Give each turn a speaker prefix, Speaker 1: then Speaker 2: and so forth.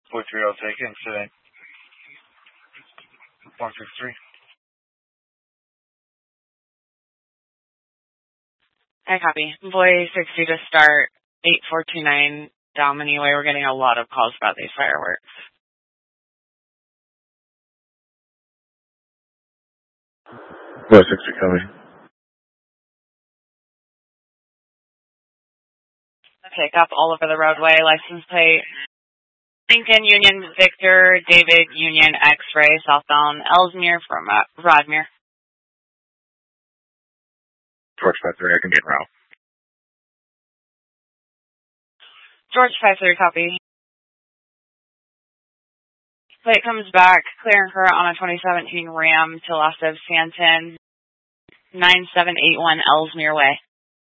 Speaker 1: 43, I'll take it. Incident 163.
Speaker 2: I copy. Employee 60 to start 8429 Dominey Way. We're getting a lot of calls about these fireworks.
Speaker 1: Boy 60 coming.
Speaker 2: Pickup all over the roadway. License plate. Lincoln Union Victor David Union X-ray southbound Ellesmere from Rodmere.
Speaker 1: George 53, I can get route.
Speaker 2: George 53, copy. Plate comes back, clear and current on a 2017 Ram to last of Santon, 9781 Ellesmere Way.